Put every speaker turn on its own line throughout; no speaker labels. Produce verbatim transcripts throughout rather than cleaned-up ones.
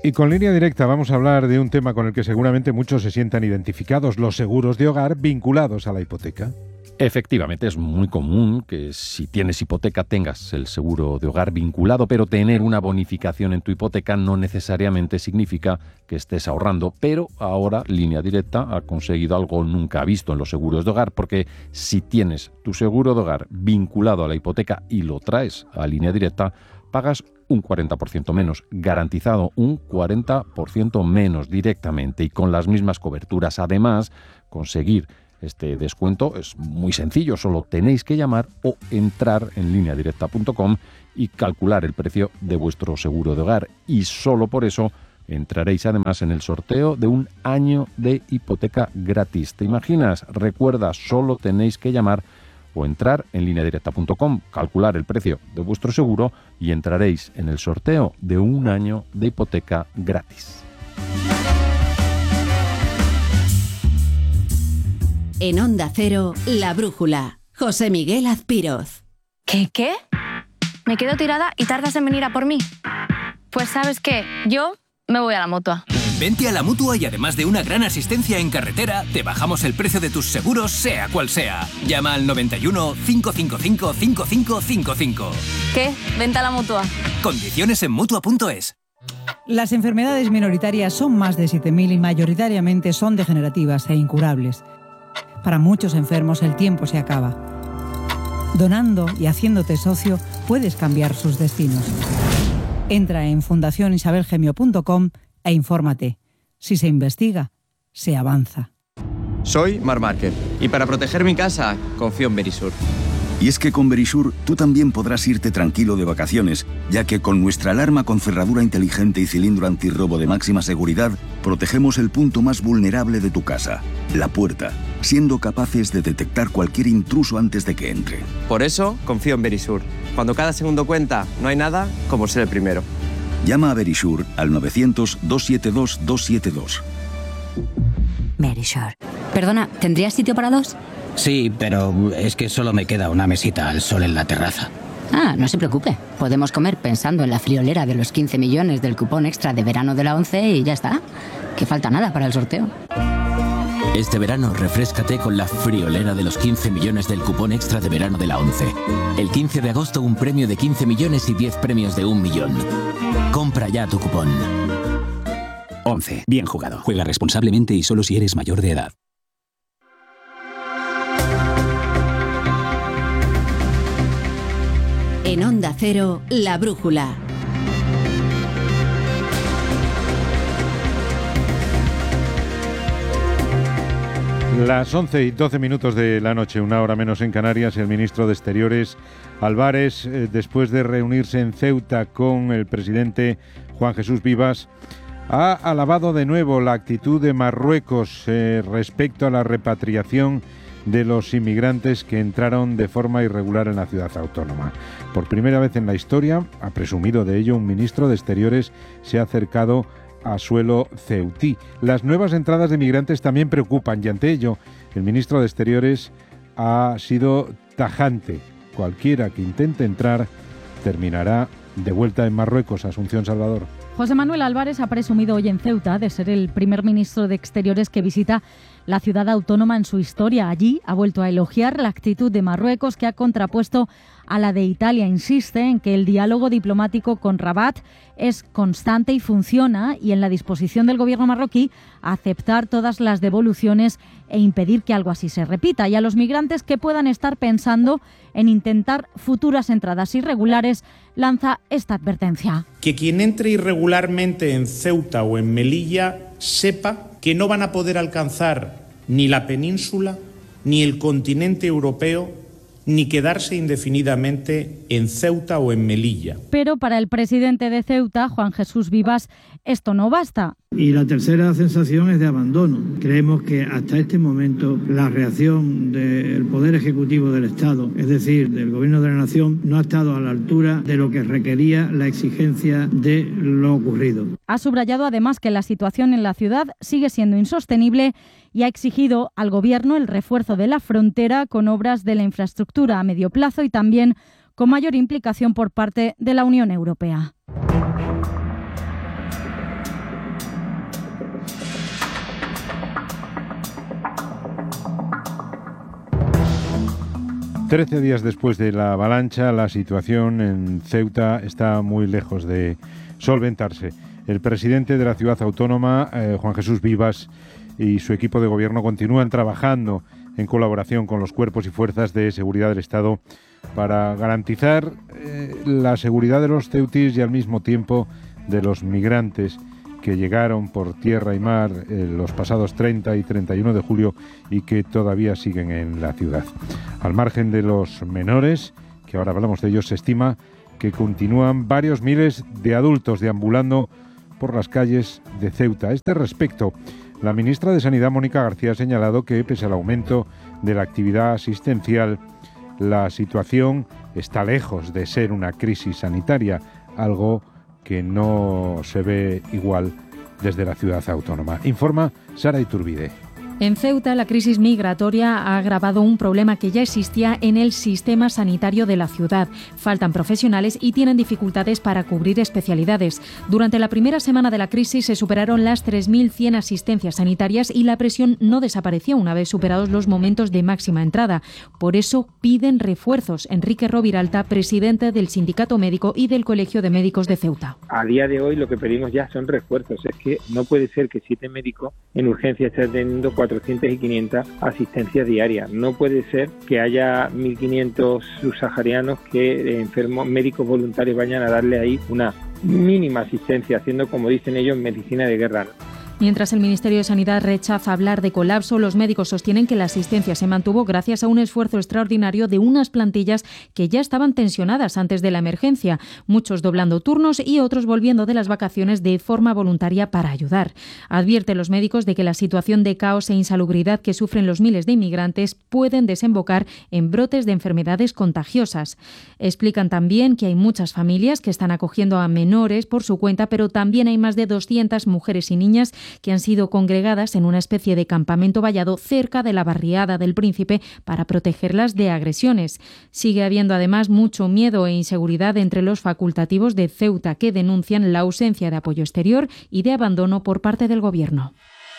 Y con Línea Directa vamos a hablar de un tema con el que seguramente muchos se sientan identificados, los seguros de hogar vinculados a la hipoteca.
Efectivamente, es muy común que si tienes hipoteca tengas el seguro de hogar vinculado, pero tener una bonificación en tu hipoteca no necesariamente significa que estés ahorrando. Pero ahora Línea Directa ha conseguido algo nunca visto en los seguros de hogar, porque si tienes tu seguro de hogar vinculado a la hipoteca y lo traes a Línea Directa, pagas un cuarenta por ciento menos, garantizado un cuarenta por ciento menos directamente y con las mismas coberturas. Además, conseguir este descuento es muy sencillo, solo tenéis que llamar o entrar en línea directa punto com y calcular el precio de vuestro seguro de hogar. Y solo por eso entraréis además en el sorteo de un año de hipoteca gratis. ¿Te imaginas? Recuerda, solo tenéis que llamar o entrar en línea directa punto com, calcular el precio de vuestro seguro y entraréis en el sorteo de un año de hipoteca gratis.
En Onda Cero, La Brújula. José Miguel Azpiroz.
¿Qué, qué? Me quedo tirada y tardas en venir a por mí. Pues ¿sabes qué? Yo me voy a la Mutua.
Vente a la Mutua y además de una gran asistencia en carretera, te bajamos el precio de tus seguros, sea cual sea. Llama al noventa y uno, cinco cinco cinco, cinco cinco cinco cinco.
¿Qué? Vente a la Mutua.
Condiciones en Mutua punto es.
Las enfermedades minoritarias son más de siete mil y mayoritariamente son degenerativas e incurables. Para muchos enfermos el tiempo se acaba. Donando y haciéndote socio puedes cambiar sus destinos. Entra en fundación isabel gemio punto com e infórmate. Si se investiga, se avanza.
Soy Marc Márquez y para proteger mi casa confío en Verisur.
Y es que con Verisur tú también podrás irte tranquilo de vacaciones, ya que con nuestra alarma con cerradura inteligente y cilindro antirrobo de máxima seguridad, protegemos el punto más vulnerable de tu casa, la puerta, siendo capaces de detectar cualquier intruso antes de que entre.
Por eso confío en Verisur. Cuando cada segundo cuenta, no hay nada como ser el primero.
Llama a Verisur al novecientos, doscientos setenta y dos, doscientos setenta y dos.
Verisur. Perdona, ¿tendrías sitio para dos?
Sí, pero es que solo me queda una mesita al sol en la terraza.
Ah, no se preocupe. Podemos comer pensando en la friolera de los quince millones del cupón extra de verano de la ONCE y ya está. Que falta nada para el sorteo.
Este verano refréscate con la friolera de los quince millones del cupón extra de verano de la ONCE. El quince de agosto un premio de quince millones y diez premios de un millón. Compra ya tu cupón.
ONCE. Bien jugado. Juega responsablemente y solo si eres mayor de edad.
En Onda Cero, La Brújula.
Las once y doce minutos de la noche, una hora menos en Canarias, el ministro de Exteriores, Álvarez, eh, después de reunirse en Ceuta con el presidente Juan Jesús Vivas, ha alabado de nuevo la actitud de Marruecos eh, respecto a la repatriación de los inmigrantes que entraron de forma irregular en la ciudad autónoma. Por primera vez en la historia, ha presumido de ello, un ministro de Exteriores se ha acercado a suelo ceutí. Las nuevas entradas de migrantes también preocupan y ante ello el ministro de Exteriores ha sido tajante. Cualquiera que intente entrar terminará de vuelta en Marruecos. Asunción Salvador.
José Manuel Álvarez ha presumido hoy en Ceuta de ser el primer ministro de Exteriores que visita la ciudad autónoma en su historia. Allí ha vuelto a elogiar la actitud de Marruecos, que ha contrapuesto a la de Italia. Insiste en que el diálogo diplomático con Rabat es constante y funciona, y en la disposición del gobierno marroquí a aceptar todas las devoluciones e impedir que algo así se repita. Y a los migrantes que puedan estar pensando en intentar futuras entradas irregulares, lanza esta advertencia.
Que quien entre irregularmente en Ceuta o en Melilla sepa que no van a poder alcanzar ni la península, ni el continente europeo, ni quedarse indefinidamente en Ceuta o en Melilla.
Pero para el presidente de Ceuta, Juan Jesús Vivas, esto no basta.
Y la tercera sensación es de abandono. Creemos que hasta este momento la reacción del Poder Ejecutivo del Estado, es decir, del Gobierno de la Nación, no ha estado a la altura de lo que requería la exigencia de lo ocurrido.
Ha subrayado además que la situación en la ciudad sigue siendo insostenible y ha exigido al Gobierno el refuerzo de la frontera con obras de la infraestructura a medio plazo y también con mayor implicación por parte de la Unión Europea.
Trece días después de la avalancha, la situación en Ceuta está muy lejos de solventarse. El presidente de la ciudad autónoma, eh, Juan Jesús Vivas, y su equipo de gobierno continúan trabajando en colaboración con los cuerpos y fuerzas de seguridad del Estado para garantizar eh, la seguridad de los ceutíes y al mismo tiempo de los migrantes que llegaron por tierra y mar eh, los pasados treinta y treinta y uno de julio y que todavía siguen en la ciudad. Al margen de los menores, que ahora hablamos de ellos, se estima que continúan varios miles de adultos deambulando por las calles de Ceuta. A este respecto, la ministra de Sanidad, Mónica García, ha señalado que, pese al aumento de la actividad asistencial, la situación está lejos de ser una crisis sanitaria, algo que no se ve igual desde la ciudad autónoma. Informa Sara Iturbide.
En Ceuta, la crisis migratoria ha agravado un problema que ya existía en el sistema sanitario de la ciudad. Faltan profesionales y tienen dificultades para cubrir especialidades. Durante la primera semana de la crisis se superaron las tres mil cien asistencias sanitarias y la presión no desapareció una vez superados los momentos de máxima entrada. Por eso piden refuerzos. Enrique Roviralta, presidente del Sindicato Médico y del Colegio de Médicos de Ceuta.
A día de hoy lo que pedimos ya son refuerzos. Es que no puede ser que siete médicos en urgencia estén teniendo cuatrocientas y quinientas asistencias diarias. No puede ser que haya mil quinientos subsaharianos que enfermos médicos voluntarios vayan a darle ahí una mínima asistencia, haciendo, como dicen ellos, medicina de guerra.
Mientras el Ministerio de Sanidad rechaza hablar de colapso, los médicos sostienen que la asistencia se mantuvo gracias a un esfuerzo extraordinario de unas plantillas que ya estaban tensionadas antes de la emergencia, muchos doblando turnos y otros volviendo de las vacaciones de forma voluntaria para ayudar. Advierten los médicos de que la situación de caos e insalubridad que sufren los miles de inmigrantes pueden desembocar en brotes de enfermedades contagiosas. Explican también que hay muchas familias que están acogiendo a menores por su cuenta, pero también hay más de doscientas mujeres y niñas que han sido congregadas en una especie de campamento vallado cerca de la barriada del Príncipe para protegerlas de agresiones. Sigue habiendo además mucho miedo e inseguridad entre los facultativos de Ceuta, que denuncian la ausencia de apoyo exterior y de abandono por parte del Gobierno.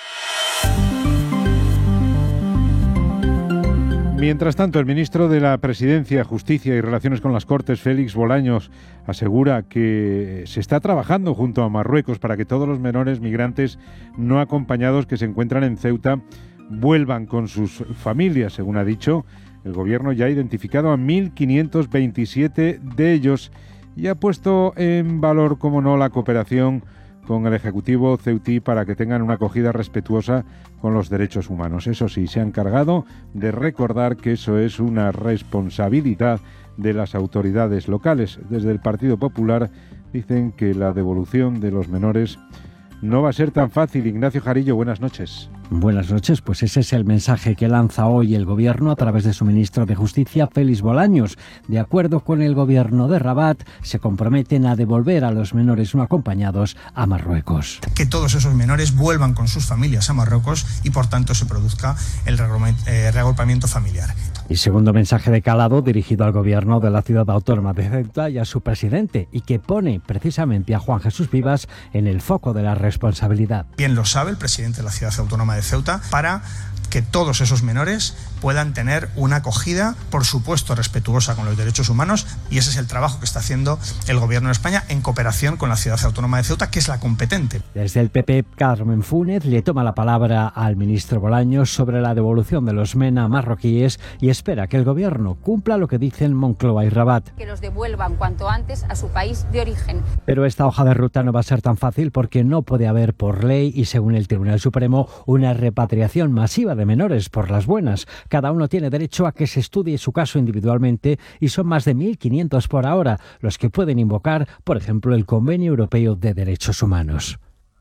Mientras tanto, el ministro de la Presidencia, Justicia y Relaciones con las Cortes, Félix Bolaños, asegura que se está trabajando junto a Marruecos para que todos los menores migrantes no acompañados que se encuentran en Ceuta vuelvan con sus familias. Según ha dicho, el Gobierno ya ha identificado a mil quinientos veintisiete de ellos y ha puesto en valor, como no, la cooperación con el Ejecutivo ceutí para que tengan una acogida respetuosa con los derechos humanos. Eso sí, se han encargado de recordar que eso es una responsabilidad de las autoridades locales. Desde el Partido Popular dicen que la devolución de los menores no va a ser tan fácil. Ignacio Jarillo, buenas noches.
Buenas noches, pues ese es el mensaje que lanza hoy el Gobierno a través de su ministro de Justicia, Félix Bolaños. De acuerdo con el Gobierno de Rabat, se comprometen a devolver a los menores no acompañados a Marruecos.
Que todos esos menores vuelvan con sus familias a Marruecos y, por tanto, se produzca el reagrupamiento familiar.
Y segundo mensaje de calado dirigido al Gobierno de la Ciudad Autónoma de Ceuta y a su presidente, y que pone precisamente a Juan Jesús Vivas en el foco de la responsabilidad.
Bien lo sabe el presidente de la Ciudad Autónoma de Ceuta, para que todos esos menores puedan tener una acogida, por supuesto, respetuosa con los derechos humanos, y ese es el trabajo que está haciendo el Gobierno de España en cooperación con la Ciudad Autónoma de Ceuta, que es la competente.
Desde el P P, Carmen Fúnez le toma la palabra al ministro Bolaños sobre la devolución de los MENA marroquíes y espera que el Gobierno cumpla lo que dicen Moncloa y Rabat.
Que los devuelvan cuanto antes a su país de origen.
Pero esta hoja de ruta no va a ser tan fácil porque no puede haber por ley y según el Tribunal Supremo una repatriación masiva de menores por las buenas. Cada uno tiene derecho a que se estudie su caso individualmente y son más de mil quinientos por ahora los que pueden invocar, por ejemplo, el Convenio Europeo de Derechos Humanos.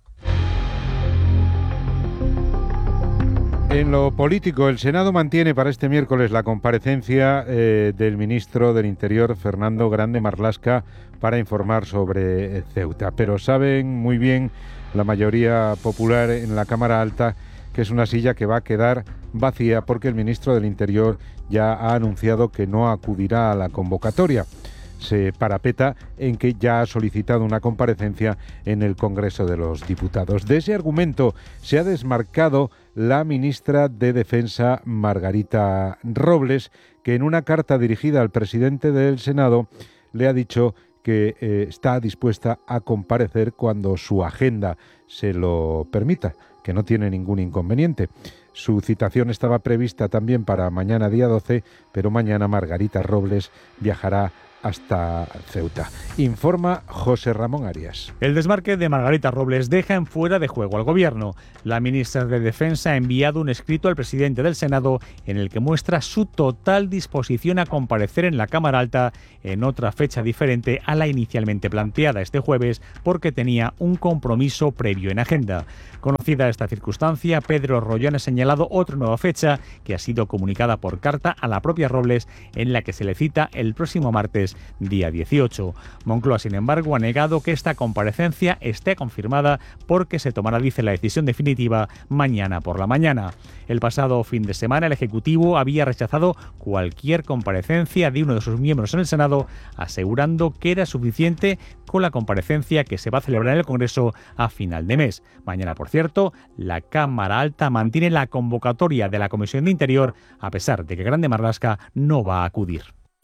En lo político, el Senado mantiene para este miércoles la comparecencia eh, del ministro del Interior, Fernando Grande Marlaska, para informar sobre Ceuta. Pero saben muy bien la mayoría popular en la Cámara Alta que es una silla que va a quedar vacía porque el ministro del Interior ya ha anunciado que no acudirá a la convocatoria. Se parapeta en que ya ha solicitado una comparecencia en el Congreso de los Diputados. De ese argumento se ha desmarcado la ministra de Defensa, Margarita Robles, que que en una carta dirigida al presidente del Senado le ha dicho que eh, está dispuesta a comparecer cuando su agenda se lo permita, que no tiene ningún inconveniente. Su citación estaba prevista también para mañana día doce, pero mañana Margarita Robles viajará hasta Ceuta. Informa José Ramón Arias.
El desmarque de Margarita Robles deja en fuera de juego al Gobierno. La ministra de Defensa ha enviado un escrito al presidente del Senado en el que muestra su total disposición a comparecer en la Cámara Alta en otra fecha diferente a la inicialmente planteada este jueves, porque tenía un compromiso previo en agenda. Conocida esta circunstancia, Pedro Rollón ha señalado otra nueva fecha que ha sido comunicada por carta a la propia Robles, en la que se le cita el próximo martes, día dieciocho. Moncloa, sin embargo, ha negado que esta comparecencia esté confirmada, porque se tomará, dice, la decisión definitiva mañana por la mañana. El pasado fin de semana el Ejecutivo había rechazado cualquier comparecencia de uno de sus miembros en el Senado, asegurando que era suficiente con la comparecencia que se va a celebrar en el Congreso a final de mes. Mañana, por cierto, la Cámara Alta mantiene la convocatoria de la Comisión de Interior, a pesar de que Grande Marlaska no va a acudir.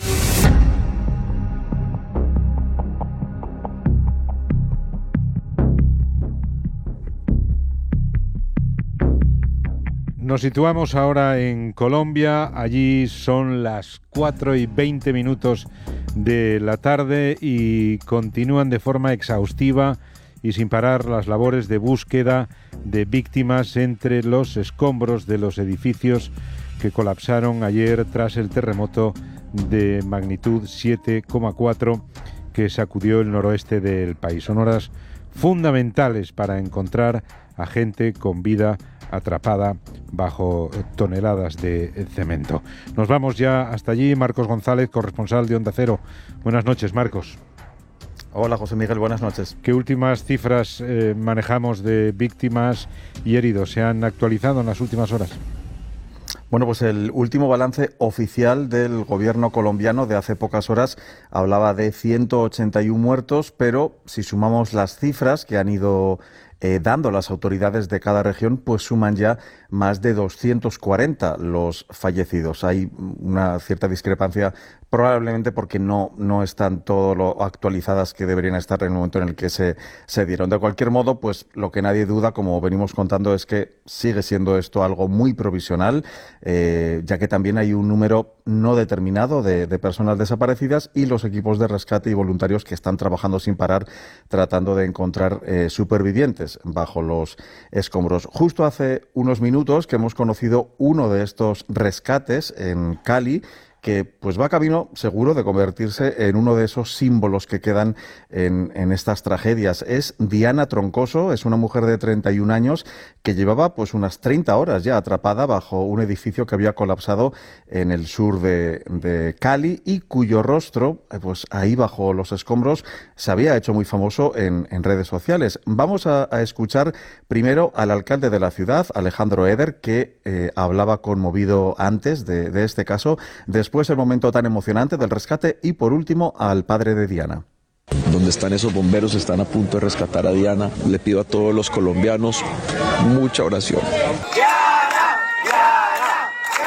Nos situamos ahora en Colombia. Allí son las cuatro y veinte minutos de la tarde y continúan de forma exhaustiva y sin parar las labores de búsqueda de víctimas entre los escombros de los edificios que colapsaron ayer tras el terremoto de magnitud siete coma cuatro que sacudió el noroeste del país. Son horas fundamentales para encontrar a gente con vida atrapada bajo toneladas de cemento. Nos vamos ya hasta allí. Marcos González, corresponsal de Onda Cero. Buenas noches, Marcos.
Hola, José Miguel, buenas noches.
¿Qué últimas cifras eh, manejamos de víctimas y heridos? ¿Se han actualizado en las últimas horas?
Bueno, pues el último balance oficial del gobierno colombiano de hace pocas horas hablaba de ciento ochenta y uno muertos, pero si sumamos las cifras que han ido eh, dando las autoridades de cada región, pues suman ya más de doscientos cuarenta los fallecidos. Hay una cierta discrepancia, probablemente porque no, no están todo lo actualizadas que deberían estar en el momento en el que se, se dieron. De cualquier modo, pues lo que nadie duda, como venimos contando, es que sigue siendo esto algo muy provisional, eh, ya que también hay un número no determinado de, de personas desaparecidas y los equipos de rescate y voluntarios que están trabajando sin parar tratando de encontrar eh, supervivientes bajo los escombros. Justo hace unos minutos que hemos conocido uno de estos rescates en Cali, que pues va camino seguro de convertirse en uno de esos símbolos que quedan en, en estas tragedias. Es Diana Troncoso, es una mujer de treinta y un años que llevaba pues unas treinta horas ya atrapada bajo un edificio que había colapsado en el sur de, de Cali y cuyo rostro, pues ahí bajo los escombros, se había hecho muy famoso en, en redes sociales. Vamos a, a escuchar primero al alcalde de la ciudad, Alejandro Eder, que eh, hablaba conmovido antes de, de este caso, después Después el momento tan emocionante del rescate y por último al padre de Diana.
Donde están esos bomberos, están a punto de rescatar a Diana. Le pido a todos los colombianos mucha oración. ¡Diana! ¡Diana!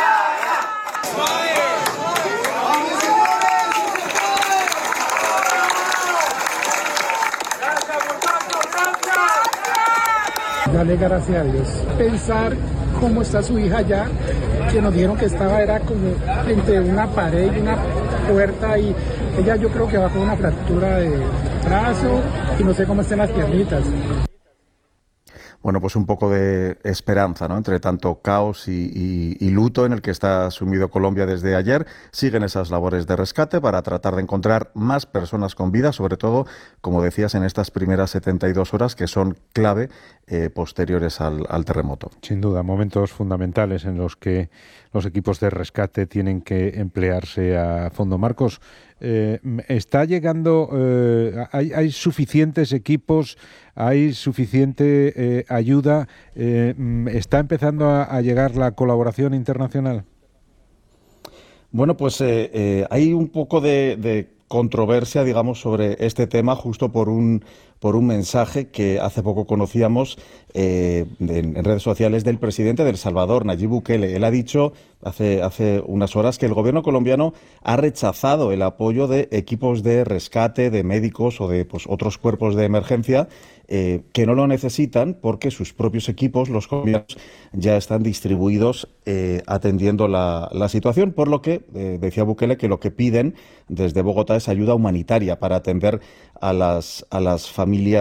Diana! Dale gracias a Dios. Pensar cómo está su hija allá, que nos dijeron que estaba, era como entre una pared y una puerta, y ella yo creo que va con una fractura de brazo y no sé cómo están las piernitas.
Bueno, pues un poco de esperanza, ¿no? Entre tanto caos y, y, y luto en el que está sumido Colombia desde ayer. Siguen esas labores de rescate para tratar de encontrar más personas con vida, sobre todo, como decías, en estas primeras setenta y dos horas que son clave eh, posteriores al, al terremoto.
Sin duda, momentos fundamentales en los que los equipos de rescate tienen que emplearse a fondo. Marcos, eh, ¿está llegando, eh, hay, hay suficientes equipos, hay suficiente eh, ayuda, eh, está empezando a, a llegar la colaboración internacional?
Bueno, pues eh, eh, hay un poco de, de controversia, digamos, sobre este tema, justo por un por un mensaje que hace poco conocíamos eh, en, en redes sociales del presidente de El Salvador, Nayib Bukele. Él ha dicho hace, hace unas horas que el gobierno colombiano ha rechazado el apoyo de equipos de rescate, de médicos o de pues, otros cuerpos de emergencia eh, que no lo necesitan porque sus propios equipos, los colombianos, ya están distribuidos eh, atendiendo la, la situación, por lo que eh, decía Bukele que lo que piden desde Bogotá es ayuda humanitaria para atender a las, a las familias